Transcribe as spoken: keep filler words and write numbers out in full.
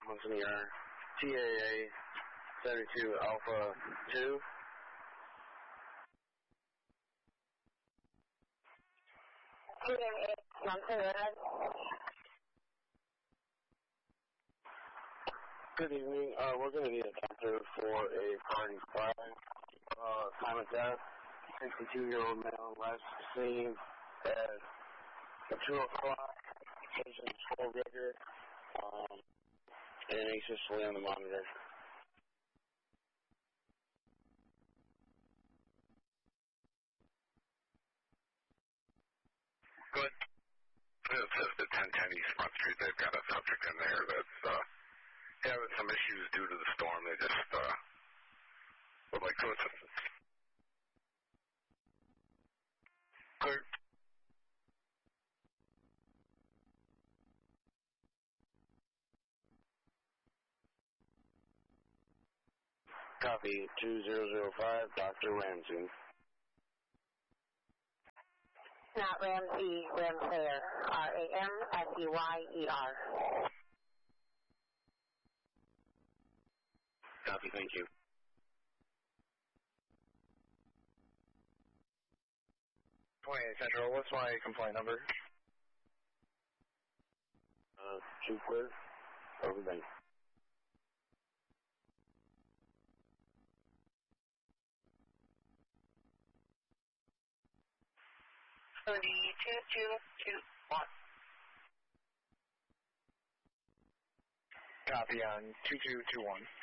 Listen here. T A A seventy-two Alpha two. T A A, Montana. Good evening. Uh, we're going to need a doctor for a party flag. Uh, time of death, sixty-two-year-old male, last seen at two o'clock. Patient is full rigor. Um, and anxiously on the monitor. Good. This is the ten ten East Front Street. They've got a subject in there that's uh, having some issues due to the storm. They just uh, would like to assist. Clear. Copy two zero zero five, Doctor Ramsey. Not Ramsey, Ramsayer. R A M S E Y E R. Copy, thank you. twenty-eight Central, what's my complaint number? Uh, two clear. Over, thank you. thirty-two two two one. Copy on two two two one.